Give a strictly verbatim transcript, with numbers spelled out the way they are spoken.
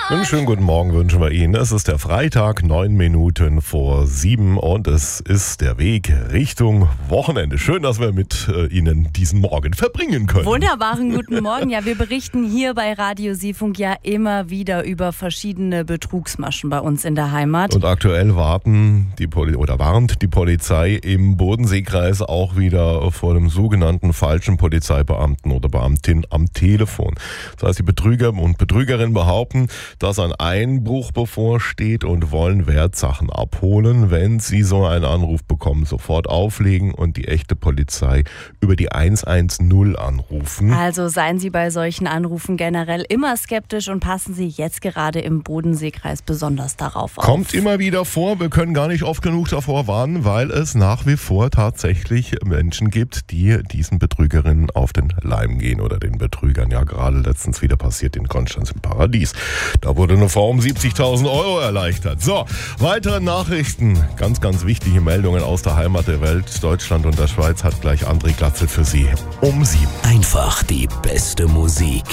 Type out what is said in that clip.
Einen schönen guten Morgen wünschen wir Ihnen. Es ist der Freitag, neun Minuten vor sieben und es ist der Weg Richtung Wochenende. Schön, dass wir mit äh, Ihnen diesen Morgen verbringen können. Wunderbaren guten Morgen. Ja, wir berichten hier bei Radio Siefunk ja immer wieder über verschiedene Betrugsmaschen bei uns in der Heimat. Und aktuell warten die Poli- oder warnt die Polizei im Bodenseekreis auch wieder vor dem sogenannten falschen Polizeibeamten oder Beamtin am Telefon. Das heißt, die Betrüger und Betrügerinnen behaupten, dass ein Einbruch bevorsteht und wollen Wertsachen abholen. Wenn Sie so einen Anruf bekommen, sofort auflegen und die echte Polizei über die eins eins null anrufen. Also seien Sie bei solchen Anrufen generell immer skeptisch und passen Sie jetzt gerade im Bodenseekreis besonders darauf auf. Kommt immer wieder vor, wir können gar nicht oft genug davor warnen, weil es nach wie vor tatsächlich Menschen gibt, die diesen Betrügerinnen auf den Leim gehen oder den Betrügern. Ja, gerade letztens wieder passiert in Konstanz im Paradies. Da wurde eine Frau um siebzigtausend Euro erleichtert. So, weitere Nachrichten, ganz, ganz wichtige Meldungen aus der Heimat der Welt. Deutschland und der Schweiz hat gleich André Glatzel für Sie um sieben. Einfach die beste Musik.